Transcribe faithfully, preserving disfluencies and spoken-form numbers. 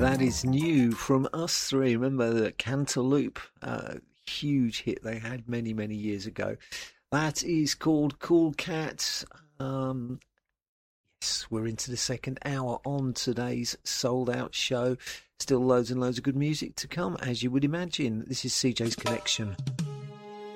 That is new from us three. Remember the Cantaloupe, uh, huge hit they had many, many years ago. That is called Cool Cat. Um, yes, we're into the second hour on today's sold out show. Still loads and loads of good music to come, as you would imagine. This is C J's Connection.